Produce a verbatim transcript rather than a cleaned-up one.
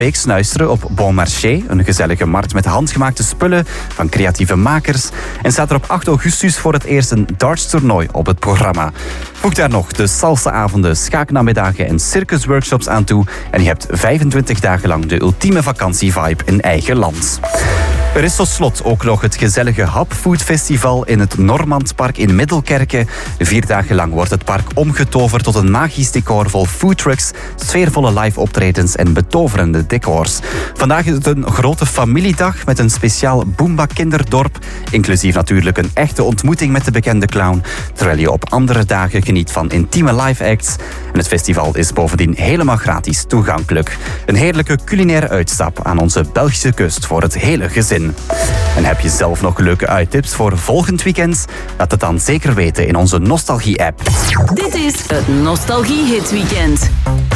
week snuisteren op Bon Marché, een gezellige markt met handgemaakte spullen van creatieve makers. En staat er op acht augustus voor het eerst een darts-toernooi op het programma. Voeg daar nog de salsa-avonden, schaaknamiddagen en circusworkshops aan toe. En je hebt vijfentwintig dagen lang de ultieme vakantievibe in eigen land. Er is tot slot ook nog het gezellige Hapfood Festival in het Normandpark in Middelkerke. Vier dagen lang wordt het park omgetoverd tot een magisch decor vol foodtrucks, sfeervolle live optredens en betoverende decors. Vandaag is het een grote familiedag met een speciaal Boomba kinderdorp, inclusief natuurlijk een echte ontmoeting met de bekende clown, terwijl je op andere dagen geniet van intieme live acts. En het festival is bovendien helemaal gratis toegankelijk. Een heerlijke culinaire uitstap aan onze Belgische kust voor het hele gezin. En heb je zelf nog leuke uittips voor volgend weekend? Laat het dan zeker weten in onze Nostalgie-app. Dit is het Nostalgie Hit Weekend.